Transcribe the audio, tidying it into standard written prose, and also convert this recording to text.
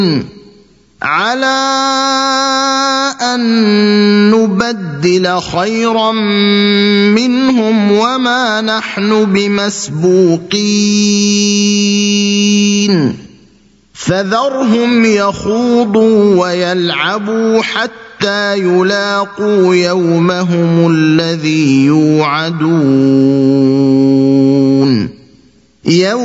عَلَىٰ أَن نُّبَدِّلَ خَيْرًا مِّنْهُمْ وَمَا نَحْنُ بِمَسْبُوقِينَ فَذَرْهُمْ يَخُوضُوا وَيَلْعَبُوا حَتَّىٰ يُلَاقُوا يَوْمَهُمُ الَّذِي يُوعَدُونَ